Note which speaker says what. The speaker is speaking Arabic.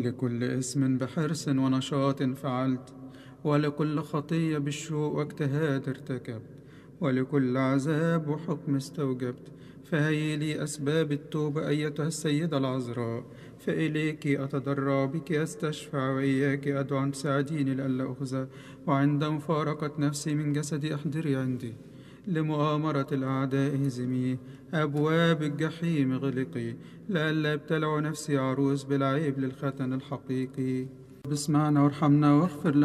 Speaker 1: لكل اسم بحرص ونشاط فعلت، ولكل خطية بالشوق واجتهاد ارتكبت، ولكل عذاب وحكم استوجبت. فهي لي أسباب التوبة أيتها السيدة العذراء، فإليك أتضرع، بك أستشفع، وإياك أدعو أن تساعديني لئلا أخزى. وعند مفارقة نفسي من جسدي احضري عندي، لمؤامرة الأعداء هزمي، أبواب الجحيم غلقي، لئلا ابتلع نفسي عروس بالعيب للختن الحقيقي. باسمعنا وارحمنا واغفر لنا